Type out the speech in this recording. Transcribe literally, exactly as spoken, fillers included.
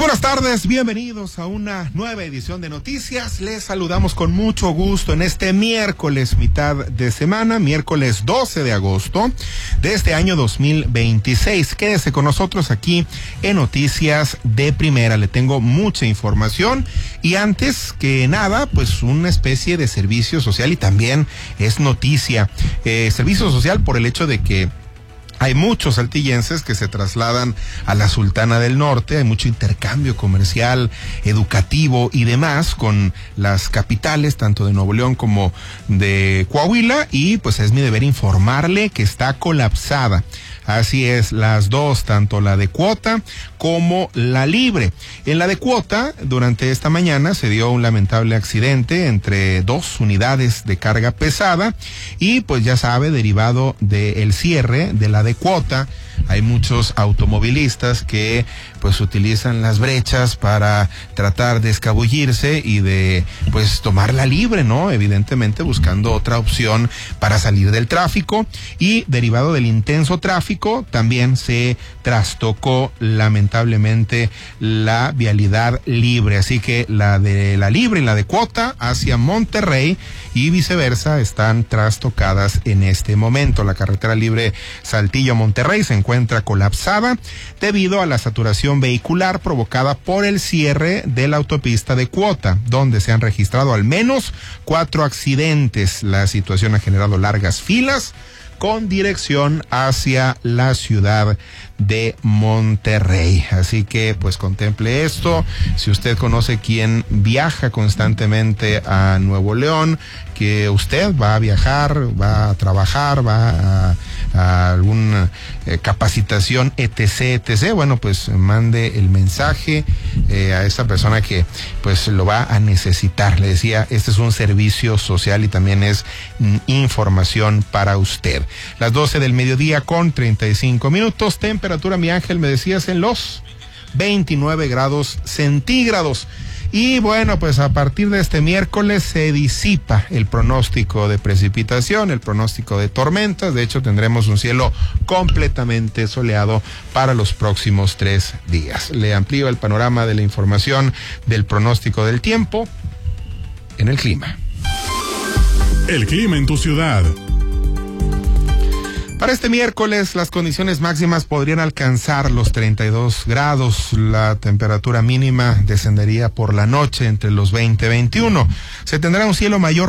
Buenas tardes, bienvenidos a una nueva edición de Noticias. Les saludamos con mucho gusto en este miércoles, mitad de semana, miércoles doce de agosto de este año dos mil veintiséis. Quédese con nosotros aquí en Noticias de Primera. Le tengo mucha información y antes que nada, pues una especie de servicio social y también es noticia. Eh, servicio social por el hecho de que hay muchos saltillenses que se trasladan a la Sultana del Norte, hay mucho intercambio comercial, educativo y demás con las capitales, tanto de Nuevo León como de Coahuila, y pues es mi deber informarle que está colapsada. Así es, las dos, tanto la de cuota como la libre. En la de cuota, durante esta mañana se dio un lamentable accidente entre dos unidades de carga pesada y pues ya sabe, derivado del cierre de la de cuota, hay muchos automovilistas que pues utilizan las brechas para tratar de escabullirse y de pues tomar la libre, ¿no? Evidentemente buscando otra opción para salir del tráfico, y derivado del intenso tráfico también se trastocó lamentablemente la vialidad libre, así que la de la libre y la de cuota hacia Monterrey y viceversa están trastocadas en este momento. La carretera libre Saltillo-Monterrey se encuentra colapsada debido a la saturación vehicular provocada por el cierre de la autopista de cuota, donde se han registrado al menos cuatro accidentes. La situación ha generado largas filas con dirección hacia la ciudad de Monterrey. Así que pues contemple esto. Si usted conoce quien viaja constantemente a Nuevo León, que usted va a viajar, va a trabajar, va a, a alguna eh, capacitación, etc, etc, bueno, pues mande el mensaje eh, a esa persona que pues lo va a necesitar. Le decía, este es un servicio social y también es mm, información para usted. Las doce del mediodía con treinta y cinco minutos, temperatura, mi Ángel, me decías, en los veintinueve grados centígrados. Y bueno, pues a partir de este miércoles se disipa el pronóstico de precipitación, el pronóstico de tormentas. De hecho, tendremos un cielo completamente soleado para los próximos tres días. Le amplío el panorama de la información del pronóstico del tiempo en el clima. El clima en tu ciudad. Para este miércoles, las condiciones máximas podrían alcanzar los treinta y dos grados. La temperatura mínima descendería por la noche entre los veinte y veintiuno. Se tendrá un cielo mayor